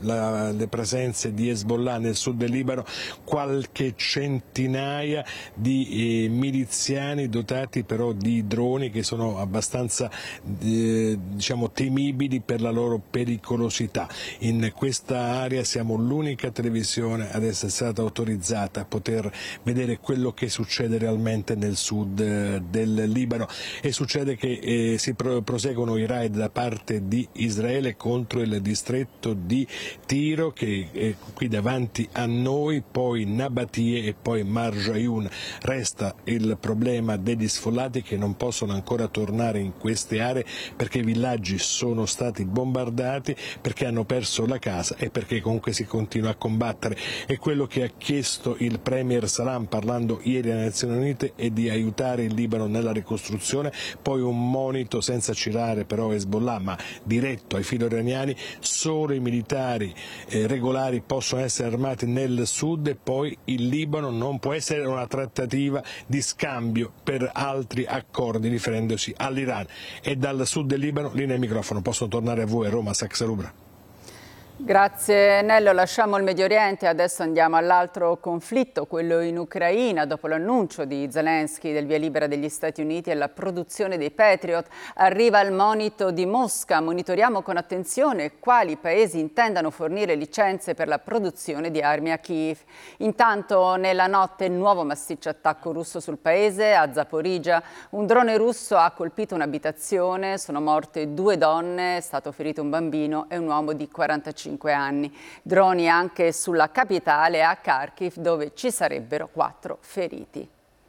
le presenze di Hezbollah nel sud del Libano, qualche centinaia di miliziani dotati però di droni che sono abbastanza diciamo temibili per la loro pericolosità. In questa area siamo l'unica televisione ad essere stata autorizzata a poter vedere quello che succede realmente nel sud del Libano, e succede che si proseguono i raid da parte di Israele contro il distretto di Tiro, che è qui davanti a noi, poi Nabatie e poi Marjayoun. Resta il problema degli sfollati che non possono ancora tornare in queste aree perché i villaggi sono stati bombardati, perché hanno perso la casa e perché comunque si continua a combattere. E quello che ha chiesto il Premier Salam parlando ieri alle Nazioni Unite è di aiutare il Libano nella ricostruzione, poi un monito senza cirare però Hezbollah ma diretto ai filo-iraniani: solo i militari regolari possono essere armati nel sud e poi il Libano non può essere una trattativa di scambio per altri accordi, riferendosi all'Iran. E dal sud del Libano linea al microfono, possono tornare a voi a Roma, Saxa-Rubra. Grazie Nello, lasciamo il Medio Oriente, adesso andiamo all'altro conflitto, quello in Ucraina. Dopo l'annuncio di Zelensky del via libera degli Stati Uniti alla produzione dei Patriot, arriva il monito di Mosca. Monitoriamo con attenzione quali paesi intendano fornire licenze per la produzione di armi a Kiev. Intanto nella notte nuovo massiccio attacco russo sul paese, a Zaporizhzhia. Un drone russo ha colpito un'abitazione, sono morte 2 donne, è stato ferito un bambino e un uomo di 45 anni. Droni anche sulla capitale, a Kharkiv, dove ci sarebbero 4 feriti.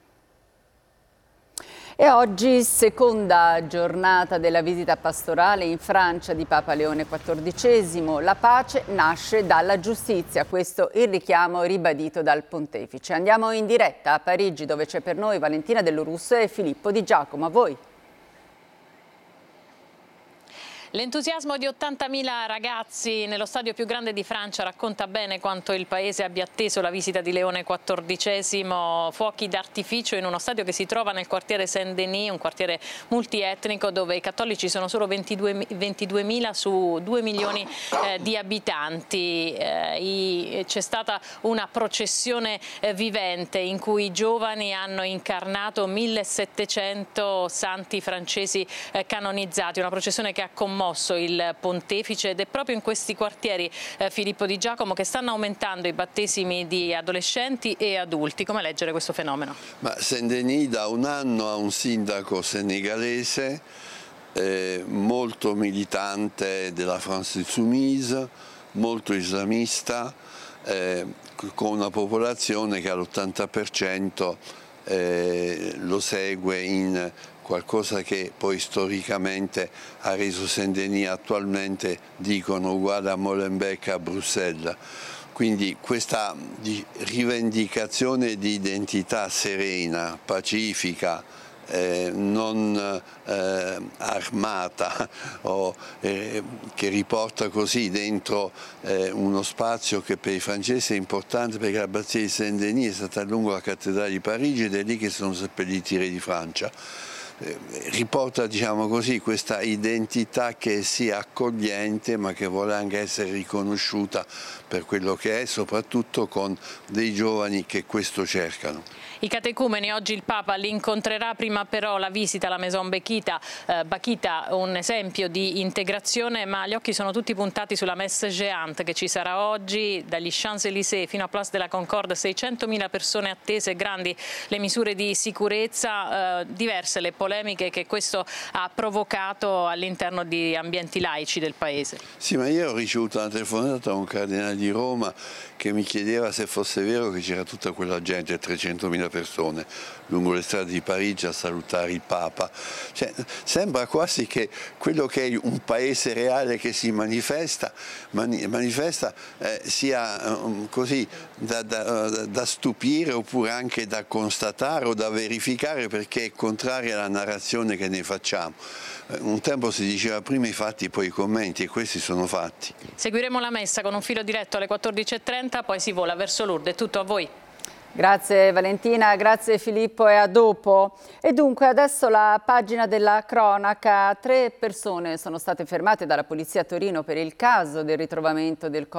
E oggi seconda giornata della visita pastorale in Francia di Papa Leone XIV. La pace nasce dalla giustizia, questo il richiamo ribadito dal pontefice. Andiamo in diretta a Parigi, dove c'è per noi Valentina Dellorusso e Filippo Di Giacomo. A voi. L'entusiasmo di 80.000 ragazzi nello stadio più grande di Francia racconta bene quanto il paese abbia atteso la visita di Leone XIV. Fuochi d'artificio in uno stadio che si trova nel quartiere Saint-Denis, un quartiere multietnico dove i cattolici sono solo 22.000 su 2 milioni di abitanti. C'è stata una processione vivente in cui i giovani hanno incarnato 1700 santi francesi canonizzati, una processione che ha commosso il pontefice, ed è proprio in questi quartieri, Filippo Di Giacomo, che stanno aumentando i battesimi di adolescenti e adulti. Come leggere questo fenomeno? Ma Saint-Denis da un anno ha un sindaco senegalese molto militante della France Insoumise, molto islamista, con una popolazione che all'80% lo segue in qualcosa che poi storicamente ha reso Saint-Denis attualmente, dicono, uguale a Molenbeek a Bruxelles. Quindi questa rivendicazione di identità serena, pacifica, non armata, che riporta così dentro uno spazio che per i francesi è importante, perché l'abbazia di Saint-Denis è stata a lungo la cattedrale di Parigi ed è lì che sono seppelliti i re di Francia. Riporta, diciamo così, questa identità che sia accogliente ma che vuole anche essere riconosciuta per quello che è, soprattutto con dei giovani che questo cercano. I catecumeni, oggi il Papa li incontrerà, prima però la visita alla Maison Bakita, un esempio di integrazione, ma gli occhi sono tutti puntati sulla Messe Géante che ci sarà oggi, dagli Champs-Élysées fino a Place de la Concorde. 600.000 persone attese, grandi le misure di sicurezza, diverse le polemiche che questo ha provocato all'interno di ambienti laici del paese. Sì, ma io ho ricevuto una telefonata da un cardinale di Roma che mi chiedeva se fosse vero che c'era tutta quella gente, 300.000 persone, lungo le strade di Parigi a salutare il Papa. Cioè, sembra quasi che quello che è un paese reale che si manifesta sia così da stupire, oppure anche da constatare o da verificare, perché è contraria alla narrazione che ne facciamo. Un tempo si diceva prima i fatti poi i commenti, e questi sono fatti. Seguiremo la messa con un filo diretto alle 14:30, poi si vola verso Lourdes. È tutto, a voi. Grazie Valentina, grazie Filippo, e a dopo. E dunque adesso la pagina della cronaca. 3 persone sono state fermate dalla polizia a Torino per il caso del ritrovamento del corpo